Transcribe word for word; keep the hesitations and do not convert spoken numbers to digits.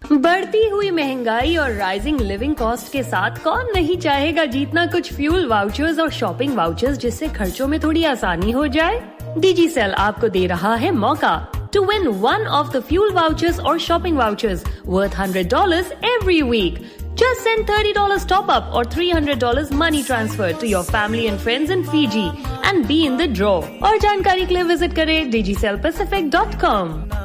बढ़ती हुई महंगाई और राइजिंग लिविंग कॉस्ट के साथ कौन नहीं चाहेगा जीतना कुछ फ्यूल वाउचर्स और शॉपिंग वाउचर्स, जिससे खर्चों में थोड़ी आसानी हो जाए। डिजीसेल आपको दे रहा है मौका to win one of the fuel vouchers or shopping vouchers worth one hundred dollars every week. Just send thirty dollars top up or three hundred dollars money transfer to your family and friends in Fiji and be in the draw. और जानकारी के लिए visit करें digicel pacific dot com.